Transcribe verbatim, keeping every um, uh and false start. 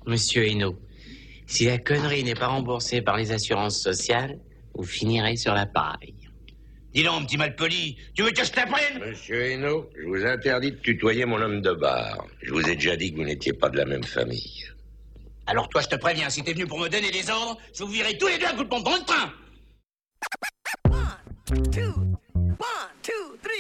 Monsieur Hainaut, si la connerie n'est pas remboursée par les assurances sociales, vous finirez sur la paille. Dis donc, petit malpoli, tu veux que je t'apprenne? Monsieur Hainaut, je vous interdis de tutoyer mon homme de bar. Je vous ai déjà dit que vous n'étiez pas de la même famille. Alors toi, je te préviens, si t'es venu pour me donner des ordres, je vous virerai tous les deux à coups de pompe dans le train. One, two, one, two, three.